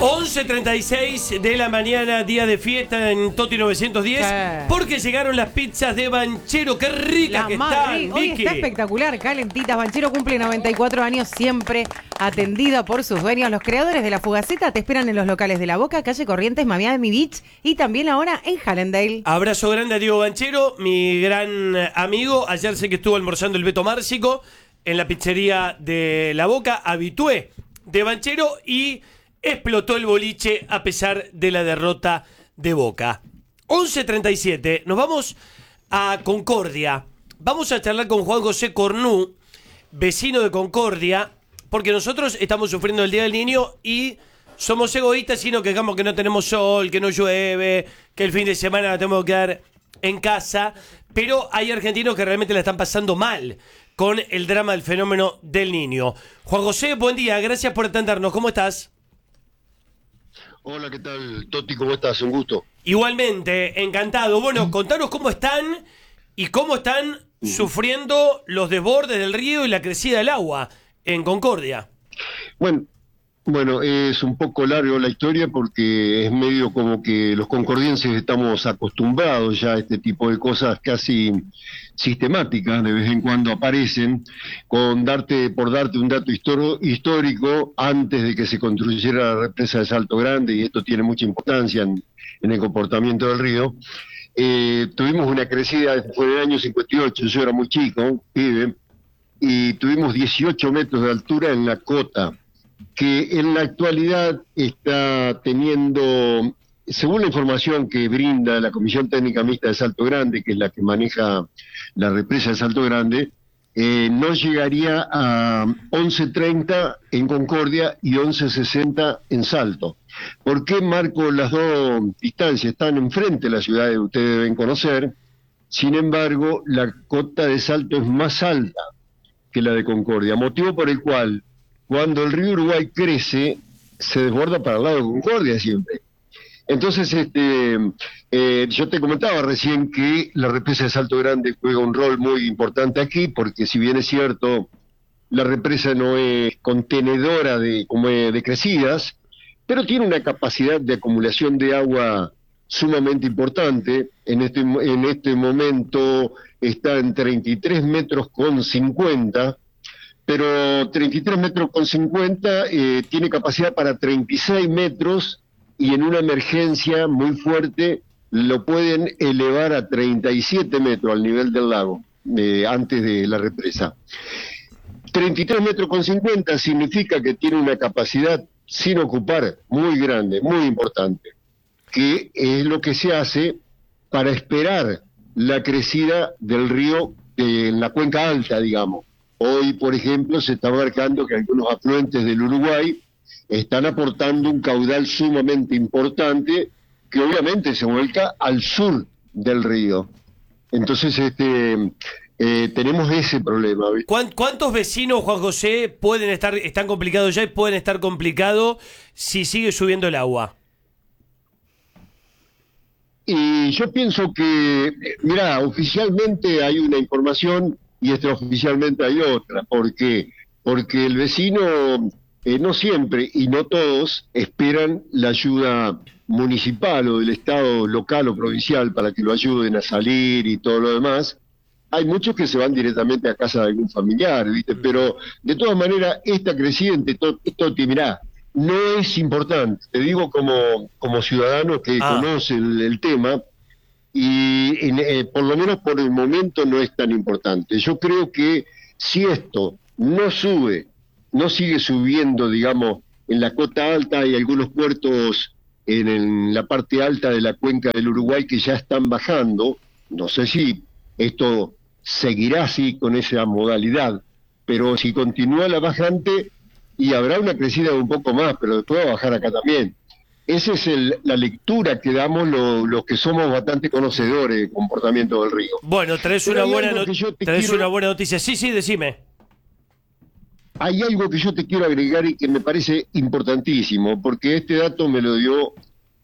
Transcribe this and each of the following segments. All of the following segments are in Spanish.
11:36 de la mañana, día de fiesta en Toti 910, porque llegaron las pizzas de Banchero. ¡Qué ricas que están, Hoy Vicky! está espectacular, calentitas. Banchero cumple 94 años, siempre atendida por sus dueños. Los creadores de la Fugaceta te esperan en los locales de La Boca, calle Corrientes, Miami Beach y también ahora en Hallandale. Abrazo grande a Diego Banchero, mi gran amigo. Ayer sé que estuvo almorzando el Beto Márcico en la pizzería de La Boca, habitué de Banchero, y explotó el boliche a pesar de la derrota de Boca. 11:37, nos vamos a Concordia. Vamos a charlar con Juan José Cornú, vecino de Concordia, porque nosotros estamos sufriendo el Día del Niño y somos egoístas y nos quejamos que no tenemos sol, que no llueve, que el fin de semana la tenemos que quedar en casa. Pero hay argentinos que realmente la están pasando mal con el drama del fenómeno del Niño. Juan José, buen día, gracias por atendernos. ¿Cómo estás? Hola, ¿qué tal, Toti? ¿Cómo estás? Un gusto. Igualmente, encantado. Bueno, contanos cómo están y cómo están sufriendo los desbordes del río y la crecida del agua en Concordia. Bueno, es un poco largo la historia porque es medio como que los concordienses estamos acostumbrados ya a este tipo de cosas casi sistemáticas, de vez en cuando aparecen, por darte un dato histórico, antes de que se construyera la represa de Salto Grande, y esto tiene mucha importancia en el comportamiento del río, tuvimos una crecida, fue en el año 58, yo era muy chico, pibe, y tuvimos 18 metros de altura en la cota, que en la actualidad está teniendo, según la información que brinda la Comisión Técnica Mixta de Salto Grande, que es la que maneja la represa de Salto Grande, no llegaría a 11.30 en Concordia y 11.60 en Salto. ¿Por qué marco las dos distancias? Están enfrente de la ciudad, ustedes deben conocer. Sin embargo, la cota de Salto es más alta que la de Concordia, motivo por el cual cuando el río Uruguay crece, se desborda para el lado de Concordia siempre. Entonces, yo te comentaba recién que la represa de Salto Grande juega un rol muy importante aquí, porque si bien es cierto, la represa no es contenedora de crecidas, pero tiene una capacidad de acumulación de agua sumamente importante. En este momento está en 33 metros con 50, pero 33 metros con 50 tiene capacidad para 36 metros, y en una emergencia muy fuerte lo pueden elevar a 37 metros al nivel del lago, antes de la represa. 33 metros con 50 significa que tiene una capacidad sin ocupar muy grande, muy importante, que es lo que se hace para esperar la crecida del río en la cuenca alta, digamos. Hoy, por ejemplo, se está marcando que algunos afluentes del Uruguay están aportando un caudal sumamente importante que obviamente se vuelca al sur del río. Entonces, tenemos ese problema. ¿Cuántos vecinos, Juan José, están complicados ya y pueden estar complicados si sigue subiendo el agua? Y yo pienso que, mira, oficialmente hay una información y extraoficialmente hay otra. ¿Por qué? Porque el vecino no siempre y no todos esperan la ayuda municipal o del Estado local o provincial para que lo ayuden a salir y todo lo demás. Hay muchos que se van directamente a casa de algún familiar, ¿viste? Pero de todas maneras, esta creciente, Toti, mirá, no es importante. Te digo como ciudadano que conoce el tema, y por lo menos por el momento no es tan importante. Yo creo que si esto no sigue subiendo, digamos, en la cota alta, hay algunos puertos en la parte alta de la cuenca del Uruguay que ya están bajando. No sé si esto seguirá así con esa modalidad, pero si continúa la bajante, y habrá una crecida de un poco más, pero después va a bajar acá también. Esa es la lectura que damos los que somos bastante conocedores del comportamiento del río. Bueno, traes una buena noticia. Sí, decime. Hay algo que yo te quiero agregar y que me parece importantísimo, porque este dato me lo dio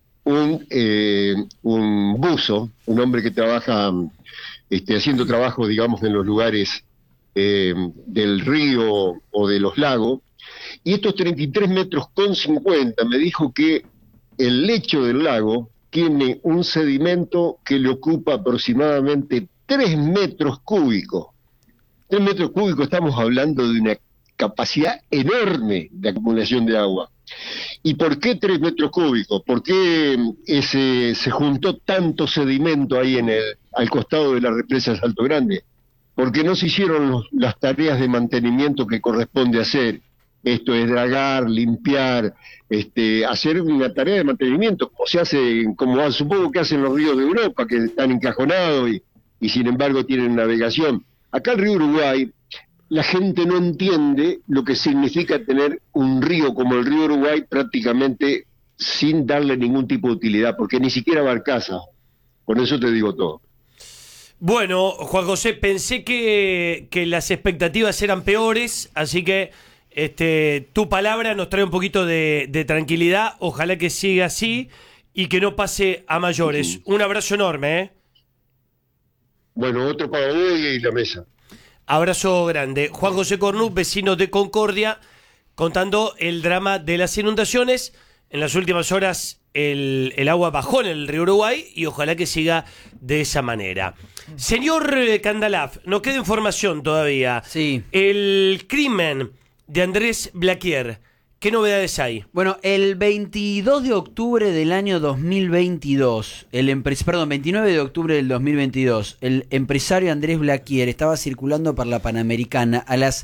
un buzo, un hombre que trabaja haciendo trabajo, digamos, en los lugares del río o de los lagos, Y estos 33 metros con 50 me dijo que el lecho del lago tiene un sedimento que le ocupa aproximadamente 3 metros cúbicos. 3 metros cúbicos, estamos hablando de una capacidad enorme de acumulación de agua. ¿Y por qué 3 metros cúbicos? ¿Por qué se juntó tanto sedimento ahí al costado de la represa de Salto Grande? Porque no se hicieron las tareas de mantenimiento que corresponde hacer. Esto es dragar, limpiar, hacer una tarea de mantenimiento, como se hace, supongo que hacen los ríos de Europa, que están encajonados y sin embargo tienen navegación. Acá el río Uruguay, la gente no entiende lo que significa tener un río como el río Uruguay prácticamente sin darle ningún tipo de utilidad, porque ni siquiera barcaza. Con eso te digo todo. Bueno, Juan José, pensé que las expectativas eran peores, así que tu palabra nos trae un poquito de tranquilidad. Ojalá que siga así y que no pase a mayores. Un abrazo enorme, ¿eh? Bueno, otro para hoy y la mesa. Abrazo grande. Juan José Cornu, vecino de Concordia, contando el drama de las inundaciones. En las últimas horas el agua bajó en el río Uruguay y ojalá que siga de esa manera. Señor Candalaf, nos queda información todavía. Sí. El crimen de Andrés Blaquier, ¿qué novedades hay? Bueno, el 22 de octubre del año 2022, 29 de octubre del 2022, el empresario Andrés Blaquier estaba circulando por la Panamericana a las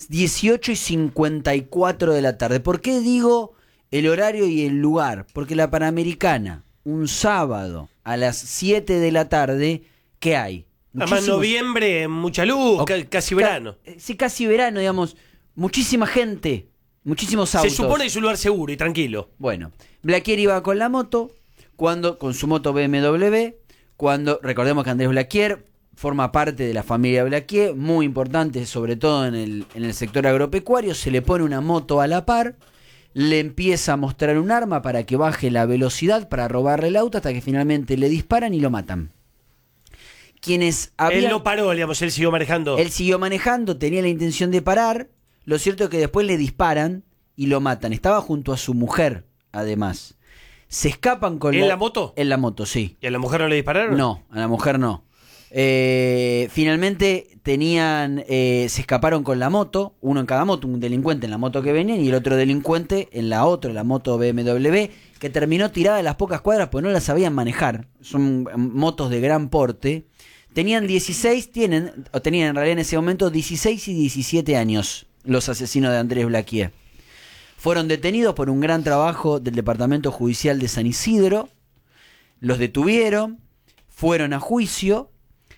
18:54 de la tarde. ¿Por qué digo el horario y el lugar? Porque la Panamericana, un sábado a las 7 de la tarde, ¿qué hay? Además, noviembre, mucha luz, casi verano. Sí, casi verano, digamos. Muchísima gente, muchísimos autos. Se supone que es un lugar seguro y tranquilo. Bueno, Blaquier iba con la moto, con su moto BMW, recordemos que Andrés Blaquier forma parte de la familia Blaquier, muy importante, sobre todo en el sector agropecuario. Se le pone una moto a la par, le empieza a mostrar un arma para que baje la velocidad para robarle el auto, hasta que finalmente le disparan y lo matan. Él no paró, digamos, él siguió manejando. Él siguió manejando, tenía la intención de parar. Lo cierto es que después le disparan y lo matan. Estaba junto a su mujer, además. Se escapan con ¿En la moto? En la moto, sí. ¿Y a la mujer no le dispararon? No, a la mujer no. Finalmente se escaparon con la moto, uno en cada moto, un delincuente en la moto que venían y el otro delincuente en la otra, la moto BMW, que terminó tirada a las pocas cuadras porque no la sabían manejar. Son motos de gran porte. Tenían en realidad en ese momento 16 y 17 años los asesinos de Andrés Blaquier. Fueron detenidos por un gran trabajo del Departamento Judicial de San Isidro, los detuvieron, fueron a juicio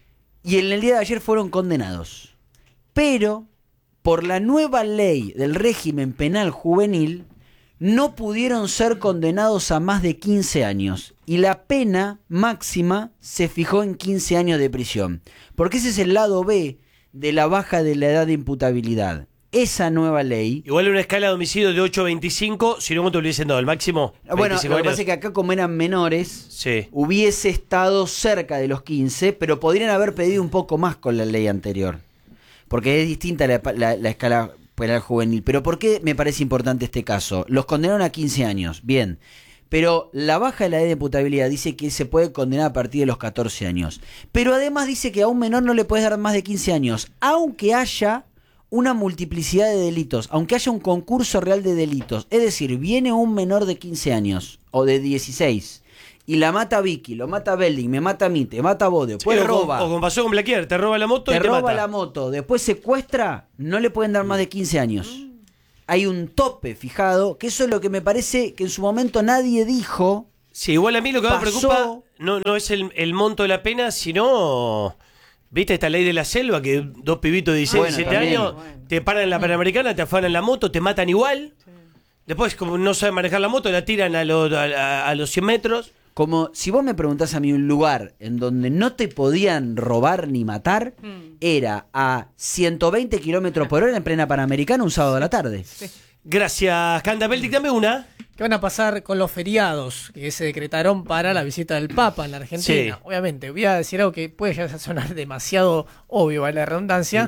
y en el día de ayer fueron condenados. Pero, por la nueva ley del régimen penal juvenil, no pudieron ser condenados a más de 15 años y la pena máxima se fijó en 15 años de prisión. Porque ese es el lado B de la baja de la edad de imputabilidad. Esa nueva ley... Igual una escala de homicidio de 8 a 25, si no, ¿cuánto le hubiesen dado? ¿El máximo? Bueno, lo que pasa es que acá, como eran menores, sí, hubiese estado cerca de los 15, pero podrían haber pedido un poco más con la ley anterior. Porque es distinta la escala penal juvenil. Pero ¿por qué me parece importante este caso? Los condenaron a 15 años, bien. Pero la baja de la edad de imputabilidad dice que se puede condenar a partir de los 14 años. Pero además dice que a un menor no le puedes dar más de 15 años, aunque haya una multiplicidad de delitos, aunque haya un concurso real de delitos. Es decir, viene un menor de 15 años o de 16 y la mata Vicky, lo mata Belding, me mata a mí, te mata a vos, después sí, roba. O como pasó con Blaquier, te roba la moto y te roba mata. la moto, después secuestra, no le pueden dar más de 15 años. Hay un tope fijado, que eso es lo que me parece que en su momento nadie dijo. Sí, igual a mí lo que me preocupa no es el monto de la pena, sino... ¿Viste esta ley de la selva? Que dos pibitos de 16, 17 años te paran en la Panamericana, te afanan la moto, te matan igual. Sí. Después, como no saben manejar la moto, la tiran a los 100 metros. Como si vos me preguntás a mí un lugar en donde no te podían robar ni matar, era a 120 kilómetros por hora en plena Panamericana un sábado a la tarde. Sí. Gracias, Canda Beltic, dame una. ¿Qué van a pasar con los feriados que se decretaron para la visita del Papa en la Argentina? Sí. Obviamente, voy a decir algo que puede ya sonar demasiado obvio, vale la redundancia,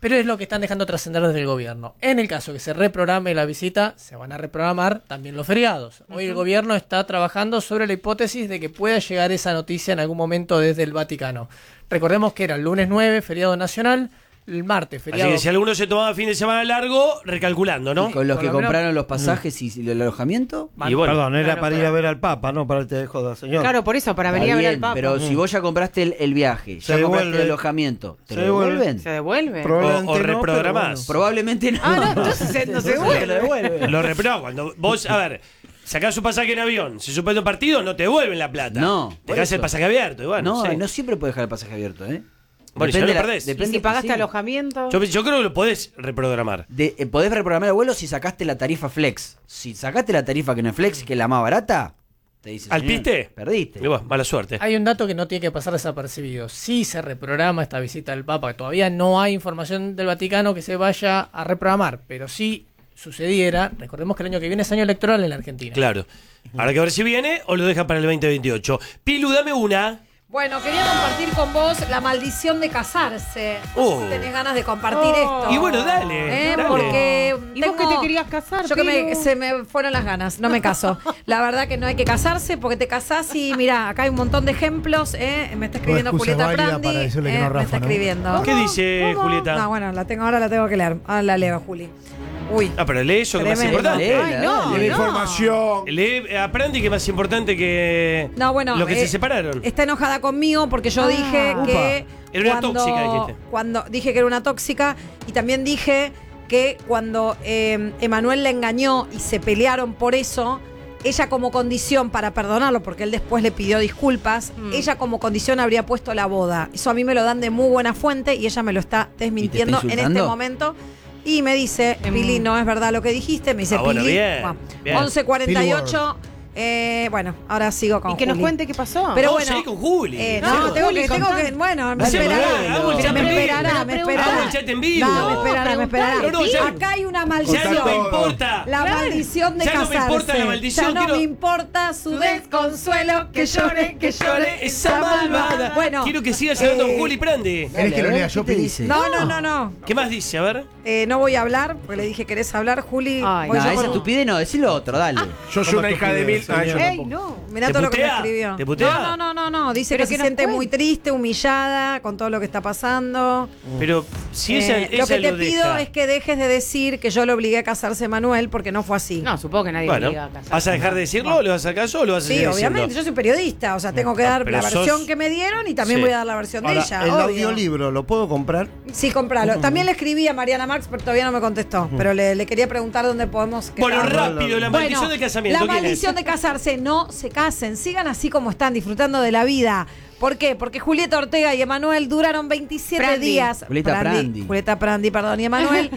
pero es lo que están dejando trascender desde el gobierno. En el caso que se reprograme la visita, se van a reprogramar también los feriados. Hoy el gobierno está trabajando sobre la hipótesis de que pueda llegar esa noticia en algún momento desde el Vaticano. Recordemos que era el lunes 9, feriado nacional, el martes, feriado. Así que si alguno se tomaba fin de semana largo, recalculando, ¿no? Con los Por que lo menos- compraron los pasajes y el alojamiento. Y bueno, Perdón, era Claro, para ir claro. a ver al Papa, no para el tejo de señor. Claro, por eso, para venir Está a ver al bien, Papa. pero si vos ya compraste el viaje, Se ya compraste devuelve. el alojamiento, ¿te Se lo devuelve. devuelven? ¿Se devuelve? Probablemente O no, pero reprogramás. bueno. Probablemente no. Ah, no, entonces no se devuelve. lo repro, cuando vos, a ver, sacás un pasaje en avión, se suspende un partido, no te devuelven la plata. No, por Dejás el eso. pasaje abierto, y bueno. No, sí. y no siempre puedes dejar el pasaje abierto, ¿eh? Bueno, y si no lo perdés. ¿Y si pagaste sí. alojamiento? Yo creo que lo podés reprogramar. Podés reprogramar el vuelo si sacaste la tarifa Flex. Si sacaste la tarifa que no es Flex, que es la más barata, te dice, ¿Al señor, piste? perdiste. Y bueno, mala suerte. Hay un dato que no tiene que pasar desapercibido. Si se reprograma esta visita del Papa, que todavía no hay información del Vaticano que se vaya a reprogramar, pero si sucediera, recordemos que el año que viene es año electoral en la Argentina. Claro. Habrá que ver si viene o lo deja para el 2028. Pilu, dame una. Bueno, quería compartir con vos la maldición de casarse. Oh. Si tenés ganas de compartir esto. Y bueno, dale. dale. Porque ¿Y vos que te querías casar, Yo que Pilu? se me fueron las ganas, no me caso. La verdad que no hay que casarse porque te casás y mira, acá hay un montón de ejemplos. Me está escribiendo excusa Julieta válida Prandi. para decirle que no a me Rafa, está ¿no? escribiendo. ¿Qué dice ¿Cómo? Julieta? No, bueno, ahora la tengo que leer. Ahora la leo, Juli. Uy. Ah, pero lee eso que es más Tremendo. importante. Léela, Ay, no, dale. Tiene no. información. Lee, aprende que es más importante que No, bueno, los que se separaron. Está enojada conmigo porque yo dije que Era una tóxica, dijiste. cuando dije que era una tóxica y también dije que cuando Emanuel le engañó y se pelearon por eso, ella como condición para perdonarlo, porque él después le pidió disculpas, ella como condición habría puesto la boda. Eso a mí me lo dan de muy buena fuente y ella me lo está desmintiendo en este insultando? momento. Y me dice, Pili, no es verdad lo que dijiste. Me dice, Ah, bueno, Pili, bien, bien. 11:48. Bueno, ahora sigo con Y que nos Juli. cuente qué pasó. Pero Vamos bueno, a ir con Juli. no, tengo Juli, que, contá. bueno, me Dale, esperará. hagamos el chat Me en vivo. esperará, me esperará. Hagamos el chat en vivo. No, me esperará, me esperará. No, no, ya- Acá hay una Ya maldición. no me importa. La maldición de Ya no me casarse. importa la maldición, Ya no quiero- me importa su desconsuelo. Que llore esa malvada. Bueno, Quiero que sigas hablando con Juli Prandi. ¿Querés que lo lea yo, ¿Qué te Pili? dice? no. ¿Qué más dice? A ver. No voy a hablar, porque le dije, ¿querés hablar, Juli? Ay, Voy No, yo esa con- estupidez no, decilo otro, dale. Yo soy una hija de mil. señor. yo ¡Ey, tampoco. no! Mirá ¿Te todo lo que me putea? escribió. ¿Te putea? No. Dice Pero que que se nos siente cuente. muy triste, humillada con todo lo que está pasando. Pero si ella, Lo ella que te lo pido deja. es que dejes de decir que yo le obligué a casarse a Manuel porque no fue así. No, supongo que nadie Bueno, obliga a casarse. ¿vas a dejar de decirlo o le vas a hacer caso o lo vas a Sí, seguir obviamente, diciendo? yo soy periodista, o sea, tengo que dar pero la versión sos- que me dieron y también Sí. voy a dar la versión de Ahora, ella. el obvio. audiolibro, ¿lo puedo comprar? Sí, compralo. También le escribí a Mariana Marx, pero todavía no me contestó. Pero le quería preguntar dónde podemos Bueno, quedar. rápido, la maldición de casamiento. La ¿quién es? maldición de casarse, no se casen, sigan así como están, disfrutando de la vida. ¿Por qué? Porque Julieta Ortega y Emanuel duraron 27 Prandi. días. Julieta Prandi, perdón, y Emanuel,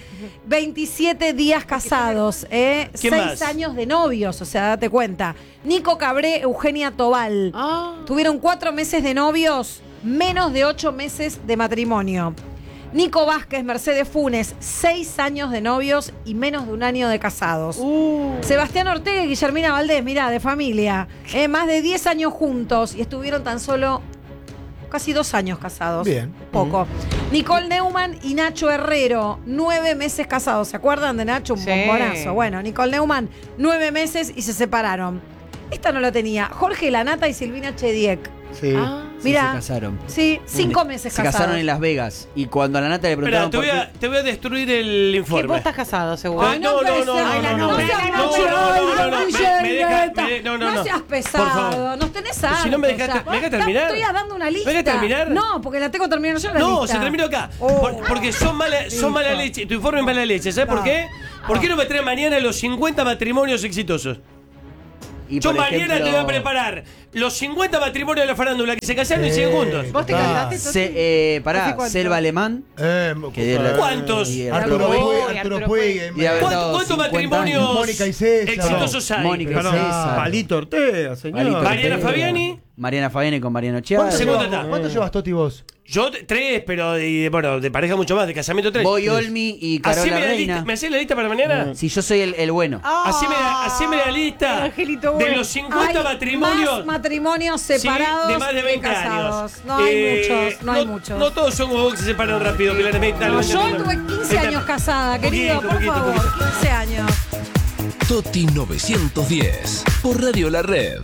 27 días casados, 6 más? años de novios, o sea, date cuenta. Nico Cabré, Eugenia Tobal. Ah. Tuvieron 4 meses de novios, menos de 8 meses de matrimonio. Nico Vázquez, Mercedes Funes, 6 años de novios y menos de 1 año de casados. Sebastián Ortega y Guillermina Valdés, mirá, de familia. Más de 10 años juntos y estuvieron tan solo casi 2 años casados. Bien. Poco. Nicole Neumann y Nacho Herrero, 9 meses casados. ¿Se acuerdan de Nacho? Un Sí. bombonazo. Bueno, Nicole Neumann, 9 meses y se separaron. Esta no la tenía. Jorge Lanata y Silvina Chediek. Sí. Ah. Sí, Mirá. se casaron. Sí, 5 meses Se casados. casaron en Las Vegas. Y cuando a la Nata le Espera, preguntaron te voy a destruir el ¿Qué informe. pues, vos estás casado, seguro? Ay, no seas- Ay, la noche, la noche. no, No seas pesado, nos tenés hartos. Si no me dejaste- ya. ¿me dejas terminar? Estoy dando una lista. ¿Me dejas terminar? No, porque la tengo terminada yo la No, lista. se terminó acá. Oh. Porque son mala leche. Tu informe es mala leche. ¿Sabes por qué? ¿Por qué no me traes mañana los 50 matrimonios exitosos? Y Yo por mañana ejemplo, te voy a preparar los 50 matrimonios de la farándula que se casaron y siguen juntos. ¿Vos te casaste? Pará, ¿Hace cuánto? Selva Alemán. Que de la- ¿Cuántos? y Arturo Arturo Puig, Puig, Arturo Arturo Puig. Y haber dado ¿Cuántos 50 matrimonios años. Mónica y César. exitosos hay? Mónica y Perdón, César. Palito Ortega, señor. Palito Mariana Ortega. Fabiani. Mariana Fabiani con Mariano Chiara. Segunda etapa. ¿Cuánto llevas, Toti, vos? Yo 3, pero de pareja mucho más, de casamiento 3. Voy Olmi y Carola Reina. ¿Me hacés la lista para mañana? Si yo soy el bueno. Haceme la lista Angelito de bueno. los 50 Hay matrimonios. más matrimonios separados de más de 20 que casados. años. No hay muchos, no hay muchos. No todos son como vos que se separan rápido, Pilar. No, yo tuve 15 años casada, querido, por favor. 15 años. Toti 910 por Radio La Red.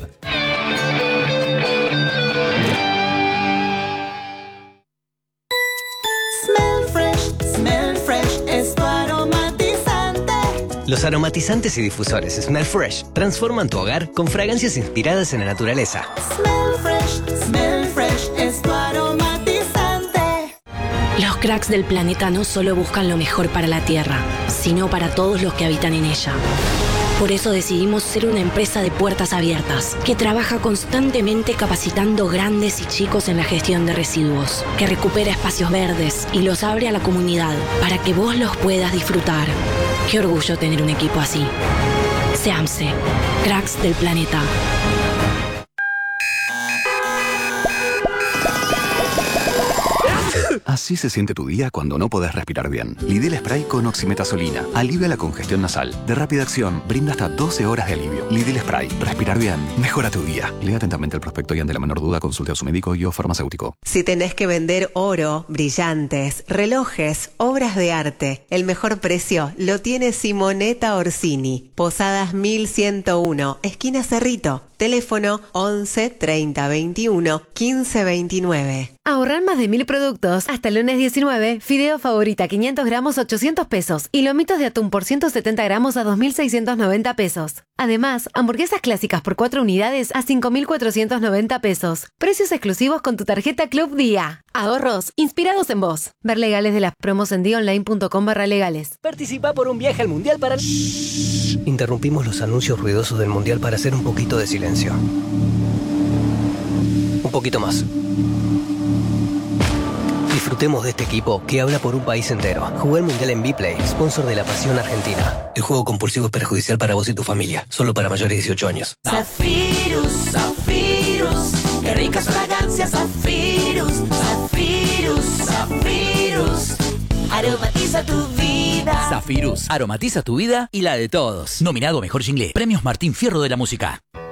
Smell Fresh es tu aromatizante. Los aromatizantes y difusores Smell Fresh transforman tu hogar con fragancias inspiradas en la naturaleza. Smell Fresh es tu aromatizante. Los cracks del planeta no solo buscan lo mejor para la Tierra, sino para todos los que habitan en ella. Por eso decidimos ser una empresa de puertas abiertas, que trabaja constantemente capacitando grandes y chicos en la gestión de residuos, que recupera espacios verdes y los abre a la comunidad para que vos los puedas disfrutar. Qué orgullo tener un equipo así. SEAMSE, cracks del planeta. Así se siente tu día cuando no podés respirar bien. Lidl Spray con oximetazolina. Alivia la congestión nasal. De rápida acción, brinda hasta 12 horas de alivio. Lidl Spray. Respirar bien. Mejora tu día. Lea atentamente el prospecto y ante la menor duda consulte a su médico y o farmacéutico. Si tenés que vender oro, brillantes, relojes, obras de arte, el mejor precio lo tiene Simonetta Orsini. Posadas 1101, esquina Cerrito. Teléfono 11 30 21 15 29. Ahorrar más de 1000 productos. Hasta el lunes 19, fideo favorita 500 gramos 800 pesos y lomitos de atún por 170 gramos a 2.690 pesos. Además, hamburguesas clásicas por 4 unidades a 5.490 pesos. Precios exclusivos con tu tarjeta Club Día. Ahorros inspirados en vos. Ver legales de las promos en dionline.com/legales. Participa por un viaje al Mundial para... Interrumpimos los anuncios ruidosos del Mundial para hacer un poquito de silencio. Un poquito más. Disfrutemos de este equipo que habla por un país entero. Jugué el Mundial en Vplay, sponsor de la Pasión Argentina. El juego compulsivo es perjudicial para vos y tu familia. Solo para mayores de 18 años. Zafirus, Zafirus, qué ricas fragancias. Zafirus, Zafirus, Zafirus, aromatiza tu vida. Zafirus, aromatiza tu vida y la de todos. Nominado Mejor Jingle. Premios Martín Fierro de la Música.